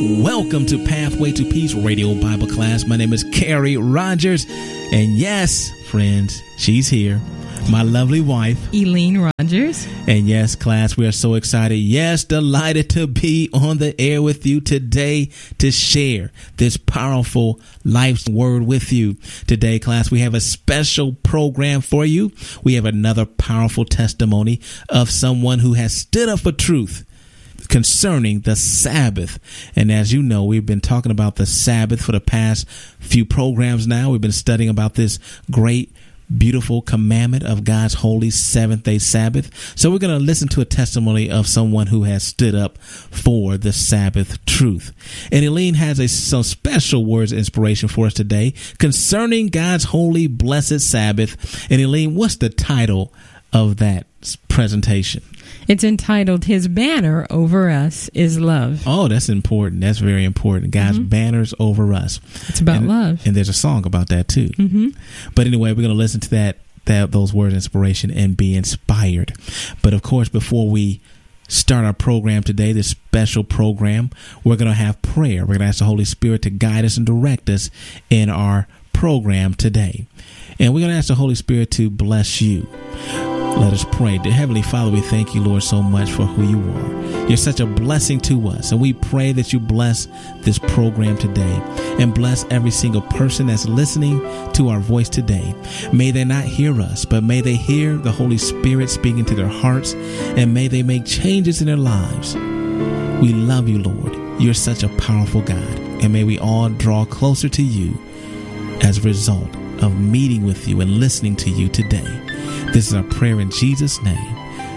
Welcome to Pathway to Peace Radio Bible Class. My name is Carrie Rogers. And yes, friends, she's here. My lovely wife, Eileen Rogers. And yes, class, we are so excited. Yes, delighted to be on the air with you today to share this powerful life's word with you. Today, class, we have a special program for you. We have another powerful testimony of someone who has stood up for truth concerning the Sabbath. And as you know, we've been talking about the Sabbath for the past few programs now. We've been studying about this great, beautiful commandment of God's holy seventh-day Sabbath. So we're going to listen to a testimony of someone who has stood up for the Sabbath truth. And Eileen has some special words of inspiration for us today concerning God's holy, blessed Sabbath. And Eileen, what's the title of that presentation? It's entitled, His Banner Over Us is Love. Oh, that's important. That's very important. God's banners over us. It's about love. And there's a song about that too. But anyway, we're going to listen to those words of inspiration and be inspired. But of course, before we start our program today, this special program, we're going to have prayer. We're going to ask the Holy Spirit to guide us and direct us in our program today. And we're going to ask the Holy Spirit to bless you. Let us pray. Dear Heavenly Father, we thank you, Lord, so much for who you are. You're such a blessing to us. And we pray that you bless this program today and bless every single person that's listening to our voice today. May they not hear us, but may they hear the Holy Spirit speaking to their hearts, and may they make changes in their lives. We love you, Lord. You're such a powerful God. And may we all draw closer to you as a result of meeting with you and listening to you today. This is our prayer in Jesus' name.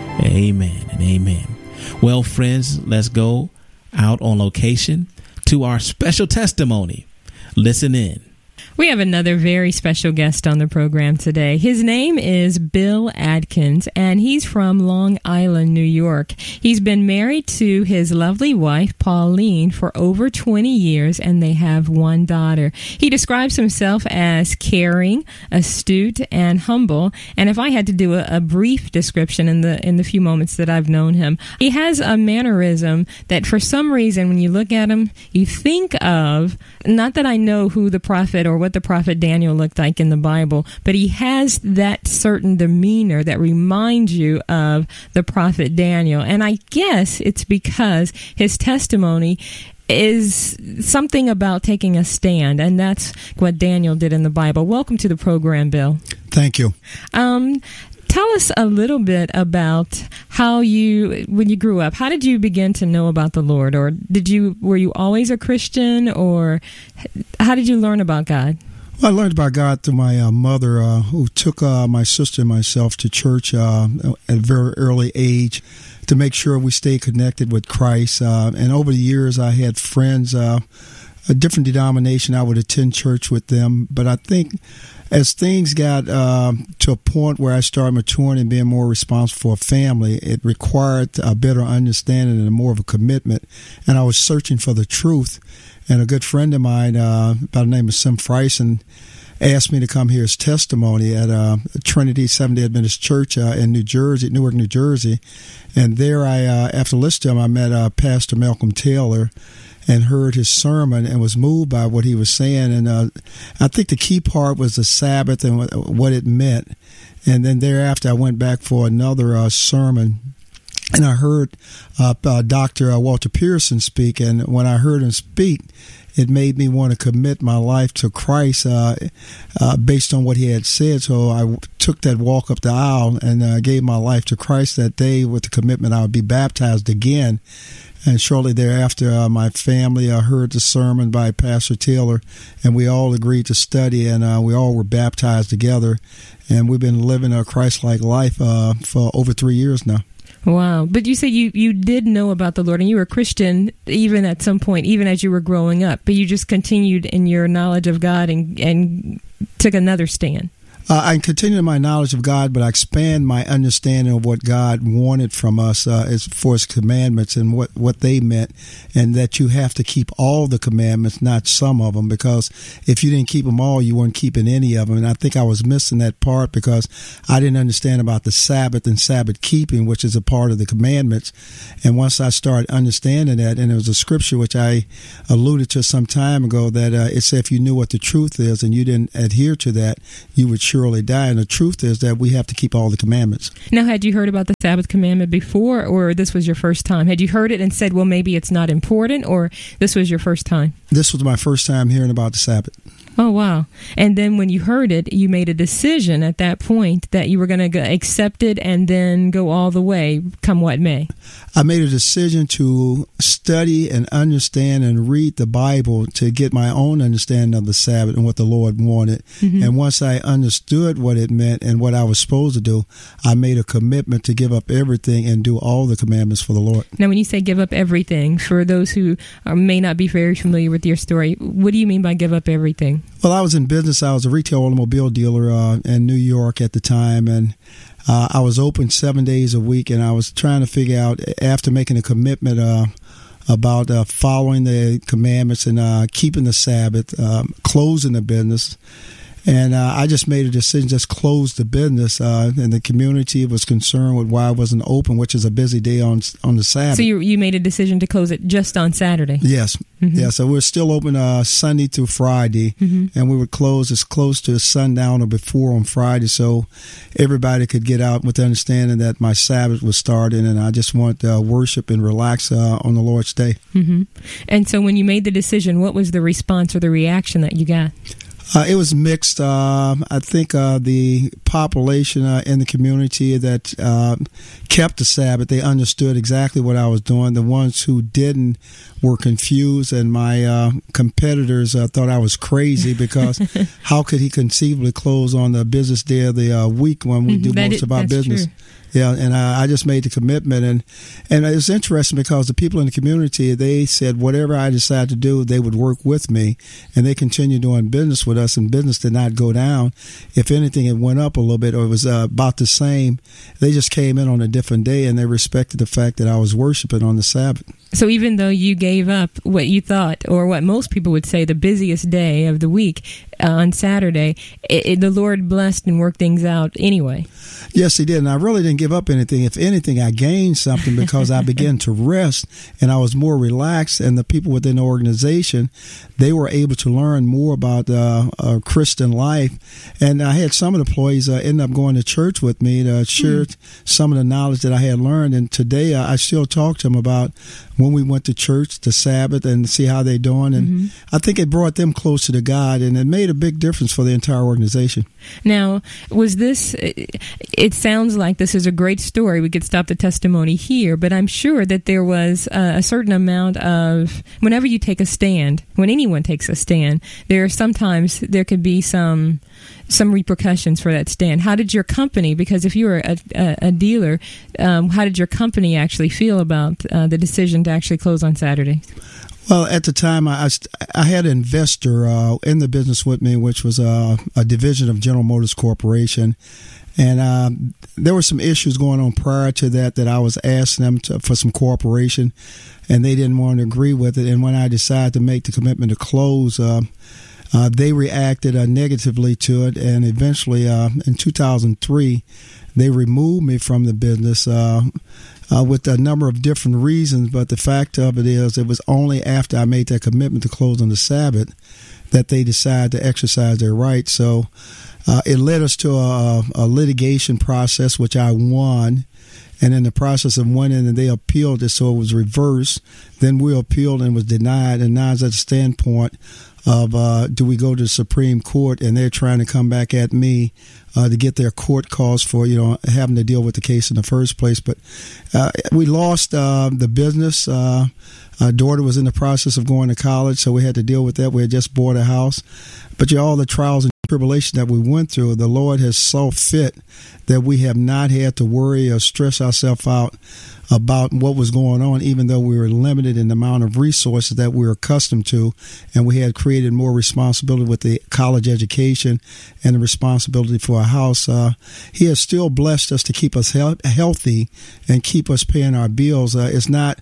Amen and amen. Well, friends, let's go out on location to our special testimony. Listen in. We have another very special guest on the program today. His name is Bill Adkins, and he's from Long Island, New York. He's been married to his lovely wife, Pauline, for over 20 years, and they have one daughter. He describes himself as caring, astute, and humble. And if I had to do a brief description in the few moments that I've known him, he has a mannerism that for some reason, when you look at him, you think of, not that I know who the prophet or what the prophet Daniel looked like in the Bible, but he has that certain demeanor that reminds you of the prophet Daniel. And I guess it's because his testimony is something about taking a stand, and that's what Daniel did in the Bible. Welcome to the program, Bill. Thank you. Tell us a little bit about how when you grew up, how did you begin to know about the Lord? Or were you always a Christian, or how did you learn about God? Well, I learned about God through my mother, who took my sister and myself to church at a very early age to make sure we stayed connected with Christ. And over the years, I had friends, a different denomination. I would attend church with them. But I think as things got to a point where I started maturing and being more responsible for a family, it required a better understanding and more of a commitment. And I was searching for the truth. And a good friend of mine by the name of Sim Freisen asked me to come hear his testimony at Trinity Seventh-day Adventist Church in Newark, New Jersey. And there after listening to him, I met Pastor Malcolm Taylor and heard his sermon and was moved by what he was saying. And I think the key part was the Sabbath and what it meant. And then thereafter, I went back for another sermon. And I heard Dr. Walter Pearson speak, and when I heard him speak, it made me want to commit my life to Christ based on what he had said. So I took that walk up the aisle and gave my life to Christ that day with the commitment I would be baptized again. And shortly thereafter, my family heard the sermon by Pastor Taylor, and we all agreed to study, and we all were baptized together. And we've been living a Christ-like life for over 3 years now. Wow. But you say you did know about the Lord, and you were a Christian even at some point, even as you were growing up, but you just continued in your knowledge of God and took another stand. I continue my knowledge of God, but I expand my understanding of what God wanted from us as for His commandments and what they meant, and that you have to keep all the commandments, not some of them, because if you didn't keep them all, you weren't keeping any of them. And I think I was missing that part because I didn't understand about the Sabbath and Sabbath keeping, which is a part of the commandments. And once I started understanding that, and there was a scripture which I alluded to some time ago that it said if you knew what the truth is and you didn't adhere to that, you would surely die. And the truth is that we have to keep all the commandments. Now, had you heard about the Sabbath commandment before, or this was your first time? Had you heard it and said, well, maybe it's not important, or this was your first time? This was my first time hearing about the Sabbath. Oh, wow. And then when you heard it, you made a decision at that point that you were going to accept it and then go all the way, come what may. I made a decision to study and understand and read the Bible to get my own understanding of the Sabbath and what the Lord wanted. Mm-hmm. And once I understood what it meant and what I was supposed to do, I made a commitment to give up everything and do all the commandments for the Lord. Now, when you say give up everything, for those who may not be very familiar with your story, what do you mean by give up everything? Well, I was in business. I was a retail automobile dealer in New York at the time, and I was open 7 days a week, and I was trying to figure out, after making a commitment about following the commandments and keeping the Sabbath, closing the business. And I just made a decision, just close the business. And the community was concerned with why I wasn't open, which is a busy day on the Sabbath. So you made a decision to close it just on Saturday? Yes. Mm-hmm. Yeah, so we're still open Sunday through Friday, mm-hmm. and we would close as close to sundown or before on Friday, so everybody could get out with the understanding that my Sabbath was starting, and I just want to worship and relax on the Lord's Day. Mm-hmm. And so when you made the decision, what was the response or the reaction that you got? It was mixed. I think the population in the community that kept the Sabbath, they understood exactly what I was doing. The ones who didn't were confused, and my competitors thought I was crazy because how could he conceivably close on the business day of the week when we do most of our business? True. Yeah, and I just made the commitment, and it was interesting because the people in the community, they said whatever I decided to do, they would work with me, and they continued doing business with us, and business did not go down. If anything, it went up a little bit, or it was about the same. They just came in on a different day, and they respected the fact that I was worshiping on the Sabbath. So even though you gave up what you thought, or what most people would say, the busiest day of the week on Saturday, the Lord blessed and worked things out anyway. Yes, He did. And I really didn't give up anything. If anything, I gained something because I began to rest and I was more relaxed. And the people within the organization, they were able to learn more about Christian life. And I had some of the employees end up going to church with me to share some of the knowledge that I had learned. And today I still talk to them about when we went to church, the Sabbath, and see how they're doing. And I think it brought them closer to God, and it made a big difference for the entire organization. Now, was this, it sounds like this is a great story. We could stop the testimony here, but I'm sure that there was a certain amount of, whenever you take a stand, when anyone takes a stand, sometimes there could be some repercussions for that stand. How did your company, because if you were a dealer, how did your company actually feel about the decision to actually close on Saturday? Well, at the time, I had an investor in the business with me, which was a division of General Motors Corporation. And there were some issues going on prior to that I was asking them for some cooperation, and they didn't want to agree with it. And when I decided to make the commitment to close, they reacted negatively to it, and eventually in 2003, they removed me from the business with a number of different reasons. But the fact of it is, it was only after I made that commitment to close on the Sabbath that they decided to exercise their rights. So it led us to a litigation process, which I won. And in the process of winning, and they appealed it, so it was reversed. Then we appealed and was denied. And now it's at the standpoint of do we go to the Supreme Court, and they're trying to come back at me to get their court costs for having to deal with the case in the first place. But we lost the business. Our daughter was in the process of going to college, so we had to deal with that. We had just bought a house. But all the trials and tribulation that we went through, the Lord has saw fit that we have not had to worry or stress ourselves out about what was going on, even though we were limited in the amount of resources that we were accustomed to, and we had created more responsibility with the college education and the responsibility for a house. He has still blessed us to keep us healthy and keep us paying our bills. It's not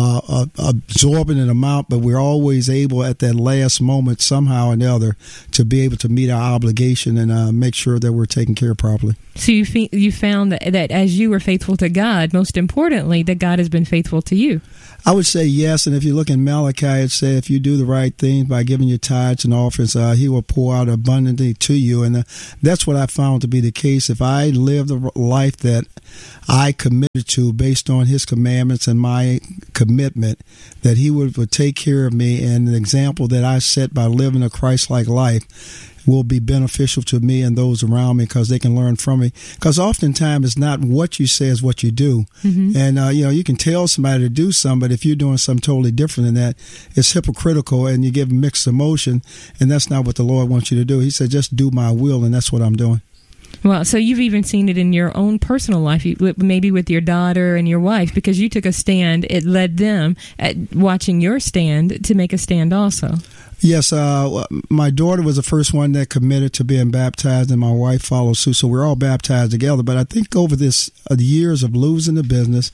absorbent in amount, but we're always able at that last moment somehow or another to be able to meet our obligation and make sure that we're taken care of properly. So you found that as you were faithful to God, most importantly, that God has been faithful to you. I would say yes, and if you look in Malachi, it says if you do the right thing by giving your tithes and offerings, He will pour out abundantly to you, and that's what I found to be the case. If I live the life that I committed to based on His commandments and my commitment, that He would take care of me, and the example that I set by living a Christ-like life will be beneficial to me and those around me because they can learn from me. Because oftentimes it's not what you say, it's what you do. Mm-hmm. And, you can tell somebody to do something, but if you're doing something totally different than that, it's hypocritical and you give mixed emotion, and that's not what the Lord wants you to do. He said, just do my will, and that's what I'm doing. Well, so you've even seen it in your own personal life, maybe with your daughter and your wife, because you took a stand. It led them, at watching your stand, to make a stand also. Yes, my daughter was the first one that committed to being baptized, and my wife followed suit. So we're all baptized together. But I think over the years of losing the business,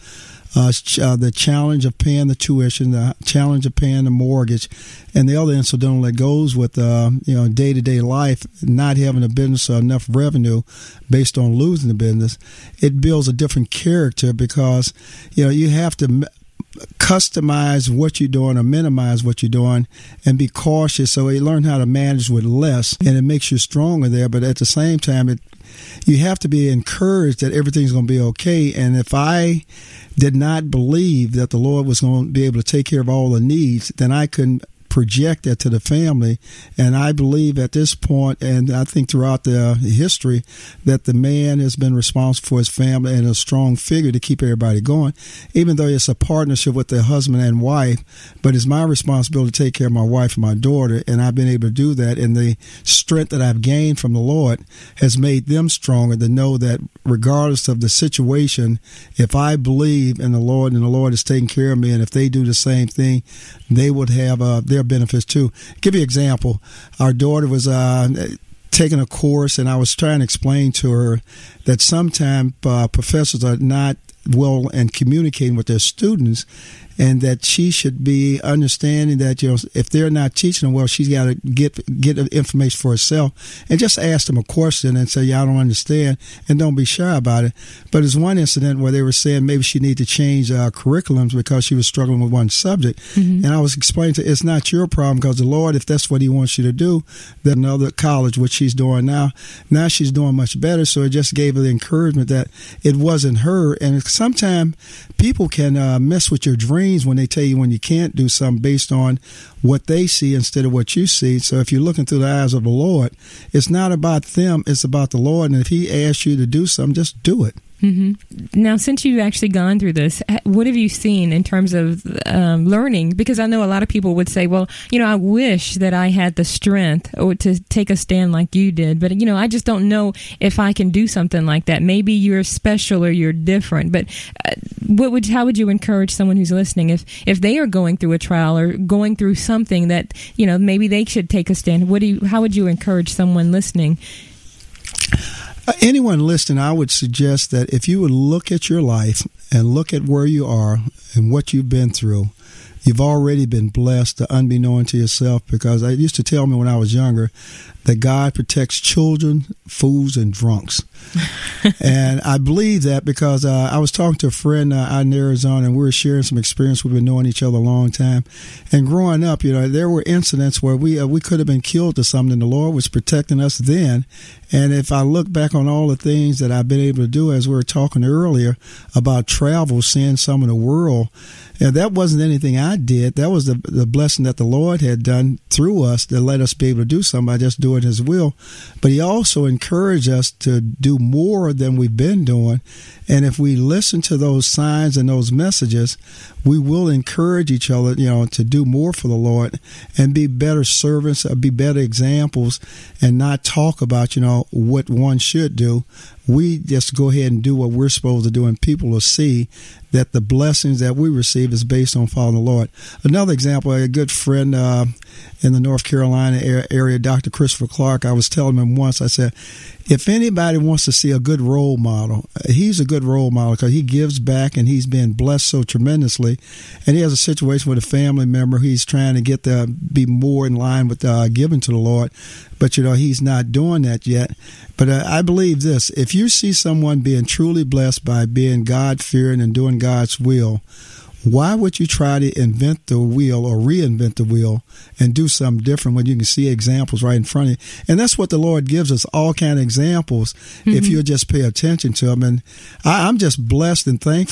the challenge of paying the tuition, the challenge of paying the mortgage, and the other incidental that goes with day-to-day life, not having a business or enough revenue based on losing the business, it builds a different character because you have to customize what you're doing or minimize what you're doing and be cautious. So you learn how to manage with less, and it makes you stronger there. But at the same time, you have to be encouraged that everything's going to be okay. And if I did not believe that the Lord was going to be able to take care of all the needs, then I couldn't project that to the family. And I believe at this point, and I think throughout the history, that the man has been responsible for his family and a strong figure to keep everybody going, even though it's a partnership with the husband and wife. But it's my responsibility to take care of my wife and my daughter, and I've been able to do that. And the strength that I've gained from the Lord has made them stronger to know that regardless of the situation, if I believe in the Lord and the Lord is taking care of me, and if they do the same thing, they would have their benefits too. Give you an example. Our daughter was taking a course, and I was trying to explain to her that sometimes professors are not well in communicating with their students, and that she should be understanding that if they're not teaching them well, she's got to get the information for herself, and just ask them a question and say, I don't understand, and don't be shy about it. But there's one incident where they were saying maybe she needed to change curriculums because she was struggling with one subject. Mm-hmm. And I was explaining to her, it's not your problem, because the Lord, if that's what He wants you to do, then another college, which she's doing now she's doing much better. So it just gave her the encouragement that it wasn't her. And sometimes people can mess with your dreams when they tell you when you can't do something based on what they see instead of what you see. So if you're looking through the eyes of the Lord, it's not about them, it's about the Lord. And if He asks you to do something, just do it. Mm-hmm. Now, since you've actually gone through this, what have you seen in terms of learning? Because I know a lot of people would say, well, I wish that I had the strength to take a stand like you did, but, I just don't know if I can do something like that. Maybe you're special or you're different, but how would you encourage someone who's listening if they are going through a trial or going through something that, maybe they should take a stand? How would you encourage someone listening? Anyone listening, I would suggest that if you would look at your life and look at where you are and what you've been through, you've already been blessed, unbeknown to yourself, because I used to tell me when I was younger that God protects children, fools, and drunks. And I believe that because I was talking to a friend out in Arizona, and we were sharing some experience. We've been knowing each other a long time. And growing up, there were incidents where we could have been killed or something. The Lord was protecting us then. And if I look back on all the things that I've been able to do, as we were talking earlier about travel, seeing some of the world, that wasn't anything I did. That was the blessing that the Lord had done through us that let us be able to do something by just doing His will. But He also encouraged us to do more than we've been doing. And if we listen to those signs and those messages, we will encourage each other, to do more for the Lord and be better servants, be better examples, and not talk about, what one should do, we just go ahead and do what we're supposed to do, and people will see that the blessings that we receive is based on following the Lord. Another example, a good friend in the North Carolina area, Dr. Christopher Clark, I was telling him once, I said, if anybody wants to see a good role model, he's a good role model because he gives back and he's been blessed so tremendously. And he has a situation with a family member. He's trying to get to be more in line with giving to the Lord. But, he's not doing that yet. But I believe this. If you see someone being truly blessed by being God-fearing and doing God's will, why would you try to invent the wheel or reinvent the wheel and do something different when you can see examples right in front of you? And that's what the Lord gives us, all kind of examples, if you'll just pay attention to them. And I'm just blessed and thankful